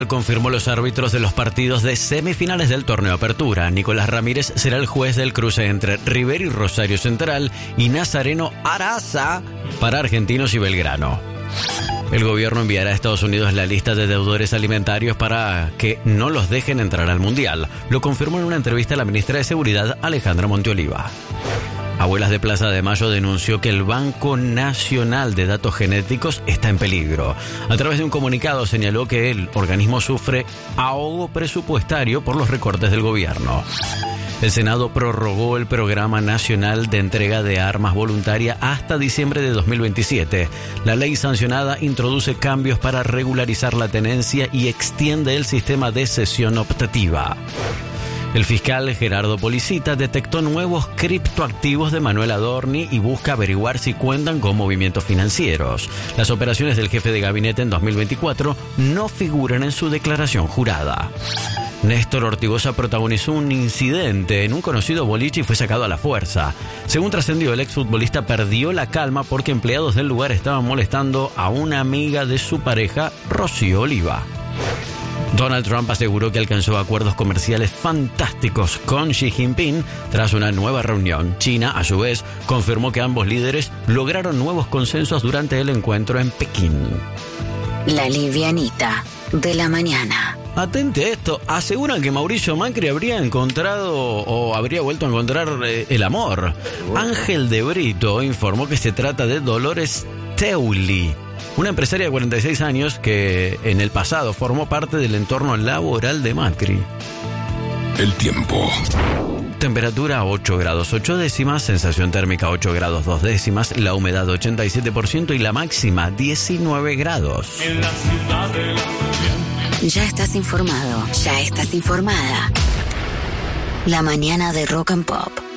Confirmó los árbitros de los partidos de semifinales del torneo Apertura. Nicolás Ramírez será el juez del cruce entre River y Rosario Central y Nazareno Araza para Argentinos y Belgrano. El gobierno enviará a Estados Unidos la lista de deudores alimentarios para que no los dejen entrar al Mundial. Lo confirmó en una entrevista la ministra de Seguridad, Alejandra Monteoliva. Abuelas de Plaza de Mayo denunció que el Banco Nacional de Datos Genéticos está en peligro. A través de un comunicado señaló que el organismo sufre ahogo presupuestario por los recortes del gobierno. El Senado prorrogó el Programa Nacional de Entrega de Armas Voluntaria hasta diciembre de 2027. La ley sancionada introduce cambios para regularizar la tenencia y extiende el sistema de cesión optativa. El fiscal Gerardo Policita detectó nuevos criptoactivos de Manuel Adorni y busca averiguar si cuentan con movimientos financieros. Las operaciones del jefe de gabinete en 2024 no figuran en su declaración jurada. Néstor Ortigosa protagonizó un incidente en un conocido boliche y fue sacado a la fuerza. Según trascendió, el exfutbolista perdió la calma porque empleados del lugar estaban molestando a una amiga de su pareja, Rocío Oliva. Donald Trump aseguró que alcanzó acuerdos comerciales fantásticos con Xi Jinping tras una nueva reunión. China, a su vez, confirmó que ambos líderes lograron nuevos consensos durante el encuentro en Pekín. La livianita de la mañana. Atente a esto, aseguran que Mauricio Macri habría encontrado o habría vuelto a encontrar el amor. Ángel de Brito informó que se trata de Dolores Teuli, una empresaria de 46 años que en el pasado formó parte del entorno laboral de Macri. El tiempo. Temperatura 8 grados 8 décimas, sensación térmica 8 grados 2 décimas, la humedad 87% y la máxima 19 grados. Ya estás informado, ya estás informada. La mañana de Rock and Pop.